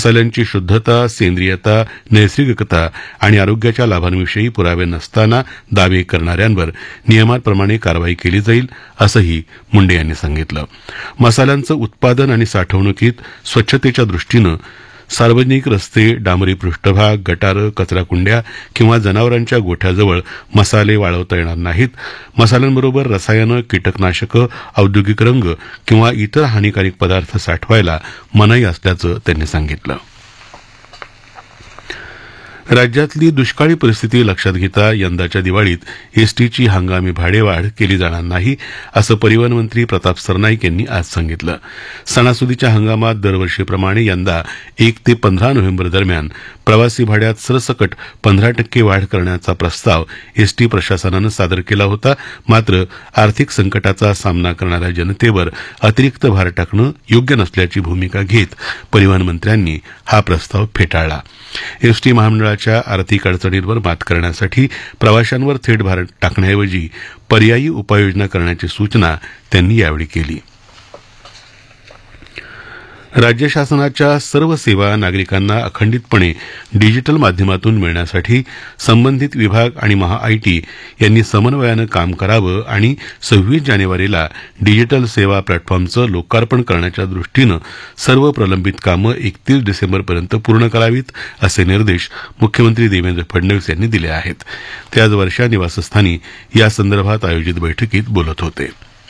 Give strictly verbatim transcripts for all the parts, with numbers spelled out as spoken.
मसाल्यांची शुद्धता, सेंद्रियता, नैसर्गिकता आणि आरोग्याच्या लाभांविषयी पुरावे नसताना दावे करणाऱ्यांवर नियमाप्रमाणे कारवाई केली जाईल असंही मुंडे यांनी सांगितलं. मसाल्यांचं उत्पादन आणि साठवणुकीत स्वच्छतेच्या दृष्टीनं सार्वजनिक रस्ते, डांबरी पृष्ठभाग, गटारं, कचराकुंड्या किंवा जनावरांच्या गोठ्याजवळ मसाले वाळवता येणार नाहीत. मसाल्यांबरोबर रसायनं, कीटकनाशकं, औद्योगिक रंग किंवा इतर हानिकारक पदार्थ साठवायला मनाई असल्याचं त्यांनी सांगितलं. राज्यातली दुष्काळी परिस्थिती लक्षात घेता यंदाच्या दिवाळीत एसटीची हंगामी भाडेवाढ केली जाणार नाही असं परिवहन मंत्री प्रताप सरनाईक यांनी आज सांगितलं. सणासुदीच्या हंगामात दरवर्षीप्रमाणे यंदा एक ते पंधरा नोव्हेंबर दरम्यान प्रवासी भाड्यात सरसकट पंधरा टक्के वाढ करण्याचा प्रस्ताव एसटी प्रशासनानं सादर केला होता. मात्र आर्थिक संकटाचा सामना करणाऱ्या जनतेवर अतिरिक्त भार टाकणं योग्य नसल्याची भूमिका घेत परिवहन मंत्र्यांनी हा प्रस्ताव फेटाळला. एसटी महामंडळाच्या आर्थिक अडचणींवर मात करण्यासाठी प्रवाशांवर थेट भार टाकण्याऐवजी पर्यायी उपाययोजना करण्याची सूचना त्यांनी यावेळी केली. राज्य शासनाच्या सर्व सेवा नागरिकांना अखंडितपणे डिजिटल माध्यमातून मिळण्यासाठी संबंधित विभाग आणि महाआयटी यांनी समन्वयानं काम करावं आणि सव्वीस जानेवारीला डिजिटल सेवा प्लॅटफॉर्मचं लोकार्पण करण्याच्या दृष्टीनं सर्व प्रलंबित कामं एकतीस डिसेंबरपर्यंत पूर्ण करावीत असे निर्देश मुख्यमंत्री देवेंद्र फडणवीस यांनी दिले आहेत. ते आज वर्षा निवासस्थानी यासंदर्भात आयोजित बैठकीत बोलत होते.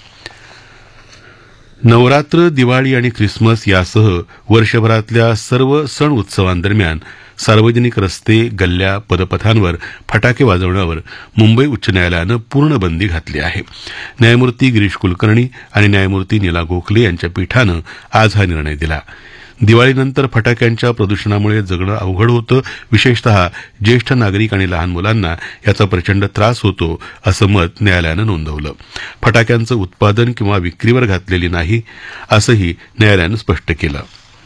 नवरात्र, दिवाळी आणि ख्रिसमस यासह वर्षभरातल्या सर्व सण उत्सवांदरम्यान सार्वजनिक रस्ते, गल्ल्या, पदपथांवर फटाके वाजवण्यावर मुंबई उच्च न्यायालयानं पूर्ण बंदी घातली आहे. न्यायमूर्ती गिरीश कुलकर्णी आणि न्यायमूर्ती नीला गोखले यांच्या पीठानं आज हा निर्णय दिला. दिवाळीनंतर फटाक्यांच्या प्रदूषणामुळे जगणं अवघड होतं. विशेषतः ज्येष्ठ नागरिक आणि लहान मुलांना याचा प्रचंड त्रास होतो असं मत न्यायालयानं नोंदवलं. फटाक्यांचं उत्पादन किंवा विक्रीवर घातलेली नाही असंही न्यायालयानं स्पष्ट केलं.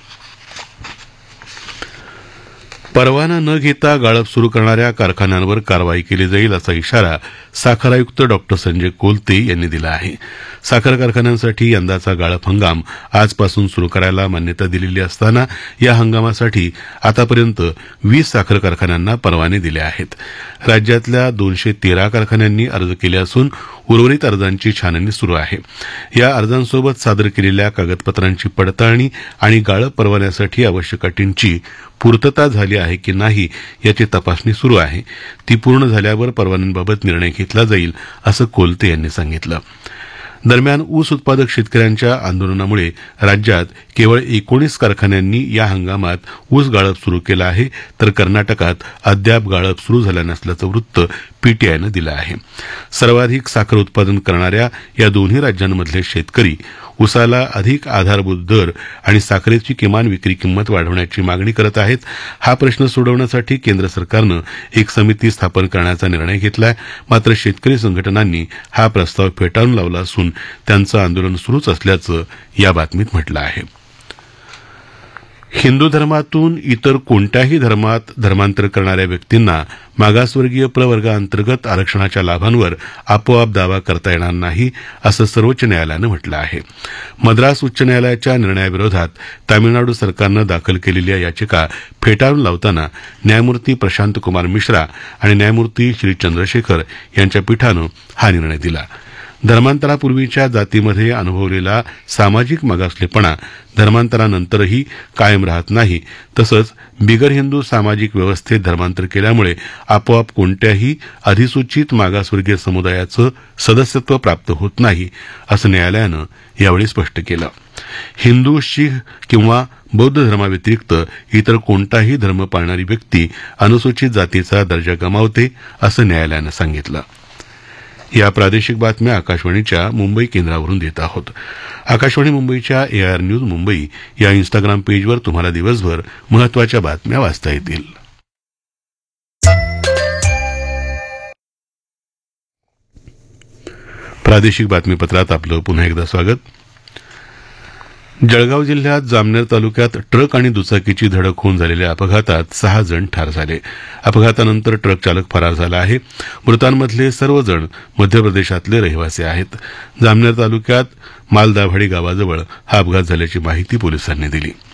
परवाना न घेता गाळप सुरू करणाऱ्या कारखान्यांवर कारवाई केली जाईल असा इशारा साखर आयुक्त डॉक्टर संजय कोलते यांनी दिला आहे. साखर कारखान्यांसाठी यंदाचा गाळप हंगाम आजपासून सुरू करायला मान्यता दिलेली असताना या हंगामासाठी आतापर्यंत वीस साखर कारखान्यांना परवाने दिले आहेत. राज्यातल्या दोनशे तेरा कारखान्यांनी अर्ज केले असून उर्वरित अर्जांची छाननी सुरू आहे. या अर्जांसोबत सादर केलेल्या कागदपत्रांची पडताळणी आणि गाळप परवान्यासाठी आवश्यक अटींची पूर्तता झाली आहे की नाही याची तपासणी सुरू आहे. ती पूर्ण झाल्यावर परवान्यांबाबत निर्णय घेतला जाईल असं कोलते यांनी सांगितलं. दरम्यान ऊस उत्पादक शेतकऱ्यांच्या आंदोलनामुळे राज्यात केवळ एकोणीस कारखान्यांनी या हंगामात ऊस गाळप सुरू केलं आहे, तर कर्नाटकात अद्याप गाळप सुरू झालं नसल्याचं वृत्त पीटीआयनं दिलं आहे. सर्वाधिक साखर उत्पादन करणाऱ्या या दोन्ही राज्यांमधले शेतकरी ऊसाला अधिक आधारभूत दर आणि साखरेची किमान विक्री किंमत वाढवण्याची मागणी करत आहेत. हा प्रश्न सोडवण्यासाठी केंद्र सरकारनं एक समिती स्थापन करण्याचा निर्णय घेतलाय. मात्र शेतकरी संघटनांनी हा प्रस्ताव फेटाळून लावला असून त्यांचं आंदोलन सुरूच असल्याचं या बातमीत म्हटलं आहे. हिंदू धर्मातून इतर कोणत्याही धर्मात धर्मांतर करणाऱ्या व्यक्तींना मागासवर्गीय प्रवर्गाअंतर्गत आरक्षणाच्या लाभांवर आपोआप दावा करता येणार नाही असं सर्वोच्च न्यायालयानं म्हटलं आहे. मद्रास उच्च न्यायालयाच्या निर्णयाविरोधात तामिळनाडू सरकारनं दाखल केलेल्या याचिका फेटाळून लावताना न्यायमूर्ती प्रशांत कुमार मिश्रा आणि न्यायमूर्ती श्री चंद्रशेखर यांच्या पीठानं हा निर्णय दिला. धर्मांतरापूर्वीच्या जातीमध्ये अनुभवलेला सामाजिक मागासलेपणा धर्मांतरानंतरही कायम राहत नाही. तसंच बिगर हिंदू सामाजिक व्यवस्थेत धर्मांतर केल्यामुळे आपोआप कोणत्याही अधिसूचित मागासवर्गीय समुदायाचं सदस्यत्व प्राप्त होत नाही असं न्यायालयानं यावेळी स्पष्ट केलं. हिंदू, शीख किंवा बौद्ध धर्माव्यतिरिक्त इतर कोणताही धर्म पाळणारी व्यक्ती अनुसूचित जातीचा दर्जा गमावते असं न्यायालयानं सांगितलं. या प्रादेशिक बातम्या आकाशवाणीच्या मुंबई केंद्रावरून देत आहोत. आकाशवाणी मुंबईच्या एआयआर न्यूज मुंबई या इन्स्टाग्राम पेजवर तुम्हाला दिवसभर महत्त्वाच्या बातम्या वाचता येतील. प्रादेशिक बातमीपत्रात आपलं पुन्हा एकदा स्वागत. जळगाव जिल्ह्यात जामनेर तालुक्यात ट्रक आणि दुचाकीची धडक होऊन झालेल्या अपघातात सहा जण ठार झाले. अपघातानंतर ट्रक चालक फरार झाला आहे. मृतांमधले सर्वजण मध्य प्रदेशातले रहिवासी आहेत. जामनेर तालुक्यात मालदाभाडी गावाजवळ हा अपघात झाल्याची माहिती पोलिसांनी दिली.